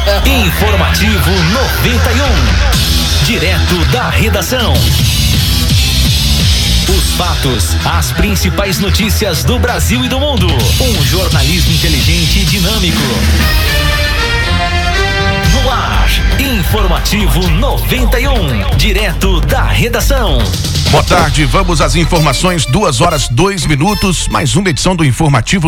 Informativo 91. Direto da redação. Os fatos, as principais notícias do Brasil e do mundo. Um jornalismo inteligente e dinâmico. No ar, Informativo 91. Direto da redação. Boa tarde, vamos às informações, 2 horas 2 minutos, mais uma edição do Informativo